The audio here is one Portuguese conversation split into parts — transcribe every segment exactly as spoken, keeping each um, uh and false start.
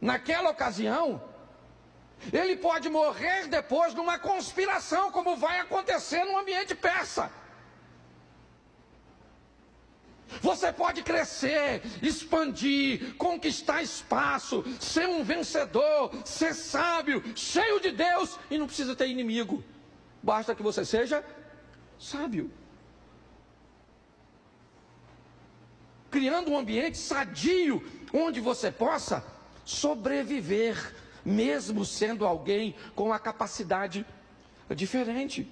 naquela ocasião, ele pode morrer depois numa conspiração, como vai acontecer no ambiente persa. Você pode crescer, expandir, conquistar espaço, ser um vencedor, ser sábio, cheio de Deus, e não precisa ter inimigo. Basta que você seja sábio. Criando um ambiente sadio, onde você possa sobreviver, mesmo sendo alguém com uma capacidade diferente.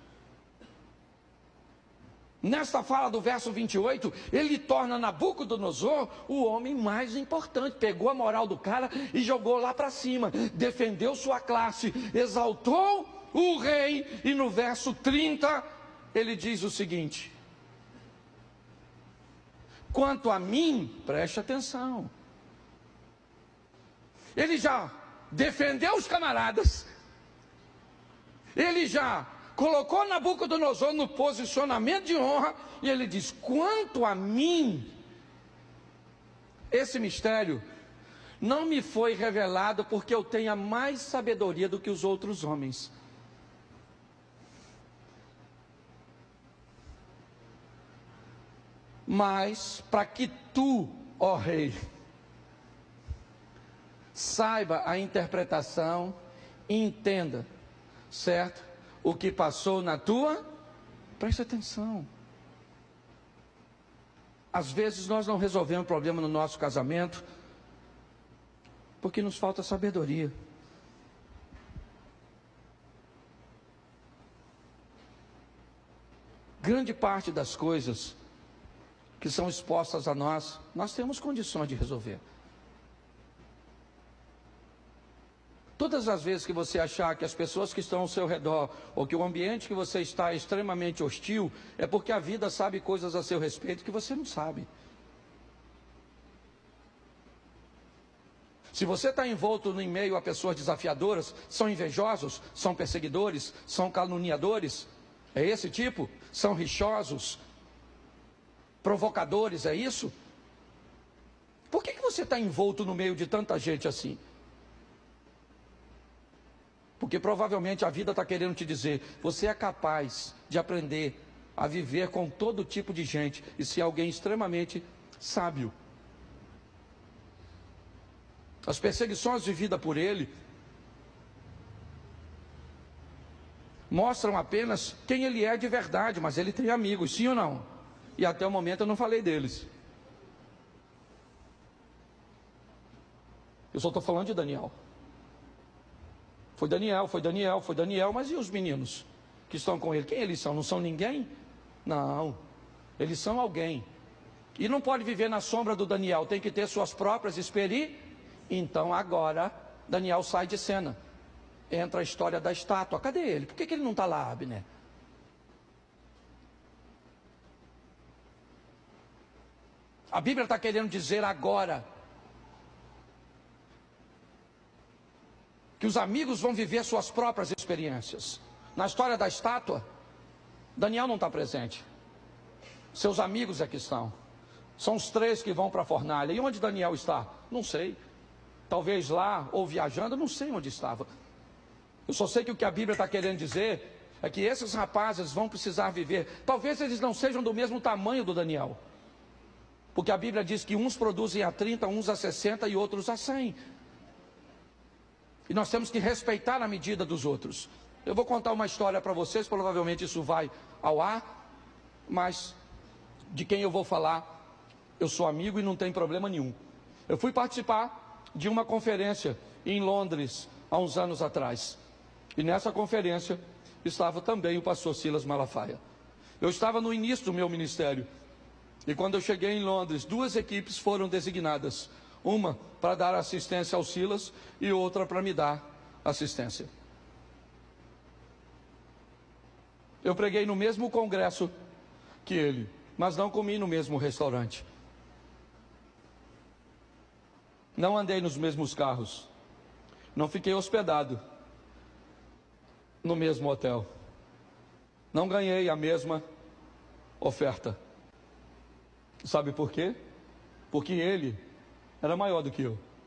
Nesta fala do verso vinte e oito, ele torna Nabucodonosor o homem mais importante. Pegou a moral do cara e jogou lá para cima, defendeu sua classe, exaltou o rei, e no verso trinta ele diz o seguinte: quanto a mim, preste atenção, ele já defendeu os camaradas, ele já colocou Nabucodonosor no posicionamento de honra, e ele diz: quanto a mim, esse mistério não me foi revelado porque eu tenha mais sabedoria do que os outros homens. Mas para que tu, ó rei, saiba a interpretação e entenda, certo? O que passou na tua, preste atenção. Às vezes nós não resolvemos o problema no nosso casamento porque nos falta sabedoria. Grande parte das coisas que são expostas a nós, nós temos condições de resolver. Todas as vezes que você achar que as pessoas que estão ao seu redor, ou que o ambiente que você está é extremamente hostil, é porque a vida sabe coisas a seu respeito que você não sabe. Se você está envolto em meio a pessoas desafiadoras, são invejosos, são perseguidores, são caluniadores, é esse tipo? São rixosos, provocadores, é isso? Por que que você está envolto no meio de tanta gente assim? Porque provavelmente a vida está querendo te dizer: você é capaz de aprender a viver com todo tipo de gente e ser alguém extremamente sábio. As perseguições vividas por ele mostram apenas quem ele é de verdade, mas ele tem amigos, sim ou não? E até o momento eu não falei deles. Eu só estou falando de Daniel. Foi Daniel, foi Daniel, foi Daniel, mas e os meninos que estão com ele? Quem eles são? Não são ninguém? Não, eles são alguém. E não pode viver na sombra do Daniel, tem que ter suas próprias experiências. Então agora Daniel sai de cena. Entra a história da estátua. Cadê ele? Por que que ele não está lá, Abner? A Bíblia está querendo dizer agora que os amigos vão viver suas próprias experiências. Na história da estátua, Daniel não está presente. Seus amigos é que estão. São os três que vão para a fornalha. E onde Daniel está? Não sei. Talvez lá ou viajando, não sei onde estava. Eu só sei que o que a Bíblia está querendo dizer é que esses rapazes vão precisar viver. Talvez eles não sejam do mesmo tamanho do Daniel. Porque a Bíblia diz que uns produzem a trinta, uns a sessenta e outros a cem. E nós temos que respeitar a medida dos outros. Eu vou contar uma história para vocês, provavelmente isso vai ao ar, mas de quem eu vou falar, eu sou amigo e não tem problema nenhum. Eu fui participar de uma conferência em Londres, há uns anos atrás. E nessa conferência estava também o pastor Silas Malafaia. Eu estava no início do meu ministério. E quando eu cheguei em Londres, duas equipes foram designadas. Uma para dar assistência ao Silas e outra para me dar assistência. Eu preguei no mesmo congresso que ele, mas não comi no mesmo restaurante. Não andei nos mesmos carros. Não fiquei hospedado no mesmo hotel. Não ganhei a mesma oferta. Sabe por quê? Porque ele era maior do que eu.